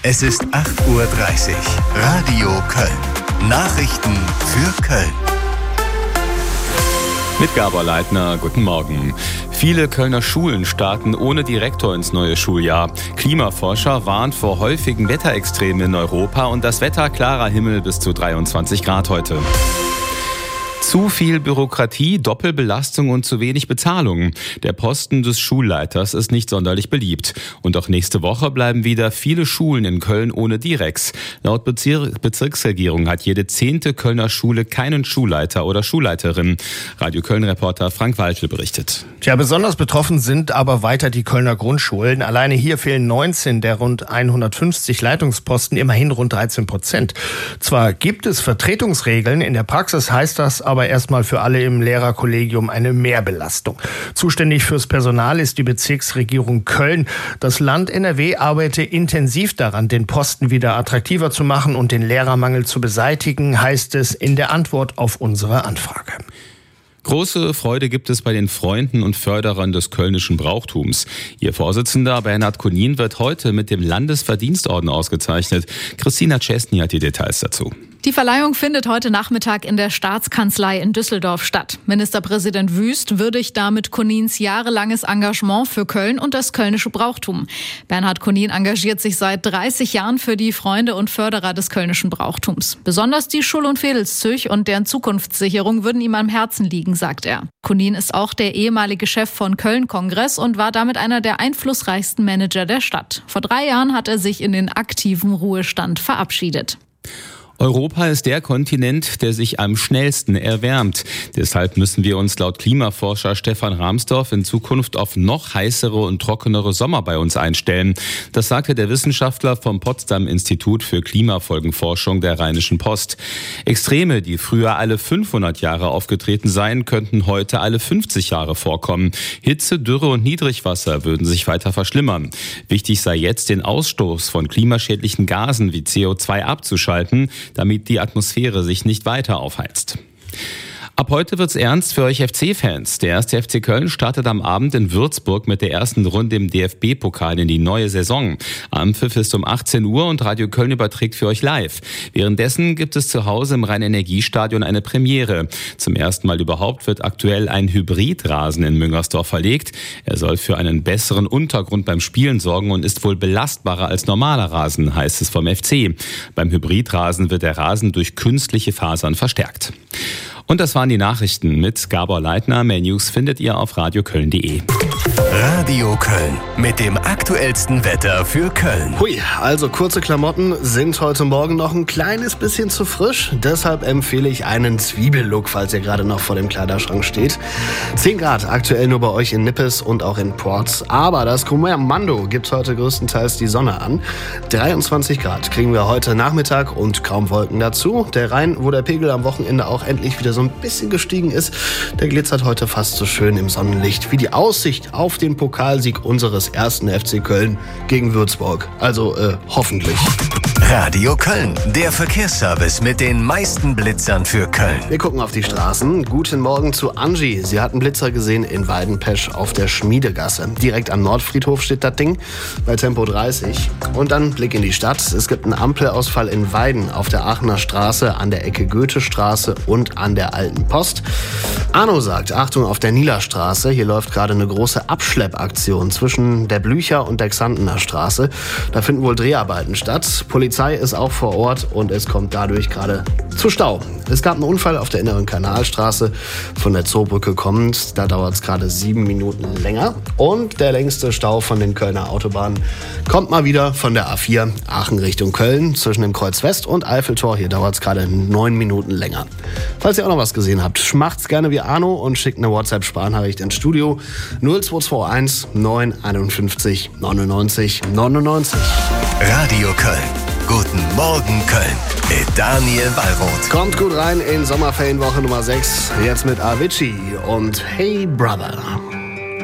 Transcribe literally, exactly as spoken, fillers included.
Es ist acht Uhr dreißig. Radio Köln. Nachrichten für Köln. Mit Gabor Leitner, guten Morgen. Viele Kölner Schulen starten ohne Direktor ins neue Schuljahr. Klimaforscher warnt vor häufigen Wetterextremen in Europa und das Wetter klarer Himmel bis zu dreiundzwanzig Grad heute. Zu viel Bürokratie, Doppelbelastung und zu wenig Bezahlung. Der Posten des Schulleiters ist nicht sonderlich beliebt. Und auch nächste Woche bleiben wieder viele Schulen in Köln ohne Direx. Laut Bezir- Bezirksregierung hat jede zehnte Kölner Schule keinen Schulleiter oder Schulleiterin. Radio Köln-Reporter Frank Waltel berichtet. Tja, besonders betroffen sind aber weiter die Kölner Grundschulen. Alleine hier fehlen neunzehn der rund hundertfünfzig Leitungsposten, immerhin rund dreizehn Prozent. Zwar gibt es Vertretungsregeln, in der Praxis heißt das aber aber erstmal für alle im Lehrerkollegium eine Mehrbelastung. Zuständig fürs Personal ist die Bezirksregierung Köln. Das Land N R W arbeitet intensiv daran, den Posten wieder attraktiver zu machen und den Lehrermangel zu beseitigen, heißt es in der Antwort auf unsere Anfrage. Große Freude gibt es bei den Freunden und Förderern des kölnischen Brauchtums. Ihr Vorsitzender Bernhard Konin wird heute mit dem Landesverdienstorden ausgezeichnet. Christina Czesny hat die Details dazu. Die Verleihung findet heute Nachmittag in der Staatskanzlei in Düsseldorf statt. Ministerpräsident Wüst würdigt damit Konins jahrelanges Engagement für Köln und das kölnische Brauchtum. Bernhard Konin engagiert sich seit dreißig Jahren für die Freunde und Förderer des kölnischen Brauchtums. Besonders die Schull- und Vedelszöch und deren Zukunftssicherung würden ihm am Herzen liegen, sagt er. Konin ist auch der ehemalige Chef von Köln-Kongress und war damit einer der einflussreichsten Manager der Stadt. Vor drei Jahren hat er sich in den aktiven Ruhestand verabschiedet. Europa ist der Kontinent, der sich am schnellsten erwärmt. Deshalb müssen wir uns laut Klimaforscher Stefan Rahmsdorf in Zukunft auf noch heißere und trockenere Sommer bei uns einstellen. Das sagte der Wissenschaftler vom Potsdam-Institut für Klimafolgenforschung der Rheinischen Post. Extreme, die früher alle fünfhundert Jahre aufgetreten seien, könnten heute alle fünfzig Jahre vorkommen. Hitze, Dürre und Niedrigwasser würden sich weiter verschlimmern. Wichtig sei jetzt, den Ausstoß von klimaschädlichen Gasen wie C O zwei abzuschalten, damit die Atmosphäre sich nicht weiter aufheizt. Ab heute wird's ernst für euch F C-Fans. Der erste F C Köln startet am Abend in Würzburg mit der ersten Runde im D F B-Pokal in die neue Saison. Anpfiff ist um achtzehn Uhr und Radio Köln überträgt für euch live. Währenddessen gibt es zu Hause im Rhein-Energie-Stadion eine Premiere. Zum ersten Mal überhaupt wird aktuell ein Hybridrasen in Müngersdorf verlegt. Er soll für einen besseren Untergrund beim Spielen sorgen und ist wohl belastbarer als normaler Rasen, heißt es vom F C. Beim Hybridrasen wird der Rasen durch künstliche Fasern verstärkt. Und das waren die Nachrichten mit Gabor Leitner. Mehr News findet ihr auf radio köln punkt de. Radio Köln mit dem aktuellsten Wetter für Köln. Hui, also kurze Klamotten sind heute Morgen noch ein kleines bisschen zu frisch. Deshalb empfehle ich einen Zwiebellook, falls ihr gerade noch vor dem Kleiderschrank steht. zehn Grad aktuell nur bei euch in Nippes und auch in Ports. Aber das Kommando gibt heute größtenteils die Sonne an. dreiundzwanzig Grad kriegen wir heute Nachmittag und kaum Wolken dazu. Der Rhein, wo der Pegel am Wochenende auch endlich wieder so ein bisschen gestiegen ist, der glitzert heute fast so schön im Sonnenlicht wie die Aussicht auf den Pokalsieg unseres ersten F C Köln gegen Würzburg. Also äh, hoffentlich. Radio Köln, der Verkehrsservice mit den meisten Blitzern für Köln. Wir gucken auf die Straßen. Guten Morgen zu Angie. Sie hat einen Blitzer gesehen in Weidenpesch auf der Schmiedegasse. Direkt am Nordfriedhof steht das Ding bei Tempo dreißig. Und dann Blick in die Stadt. Es gibt einen Ampelausfall in Weiden auf der Aachener Straße, an der Ecke Goethestraße und an der Alten Post. Arno sagt, Achtung auf der Nielerstraße. Hier läuft gerade eine große Abschleppaktion zwischen der Blücher und der Xantener Straße. Da finden wohl Dreharbeiten statt. Polizei ist auch vor Ort und es kommt dadurch gerade zu Stau. Es gab einen Unfall auf der Inneren Kanalstraße von der Zoobrücke kommend. Da dauert es gerade sieben Minuten länger. Und der längste Stau von den Kölner Autobahnen kommt mal wieder von der A vier Aachen Richtung Köln zwischen dem Kreuz West und Eiffeltor. Hier dauert es gerade neun Minuten länger. Falls ihr auch noch was gesehen habt, macht's gerne wie Arno und schickt eine WhatsApp-Sprachnachricht ins Studio null zwei zwei eins neun einundfünfzig neunundneunzig neunundneunzig. Radio Köln. Guten Morgen Köln mit Daniel Wallroth. Kommt gut rein in Sommerferienwoche Nummer sechs. Jetzt mit Avicii und Hey Brother.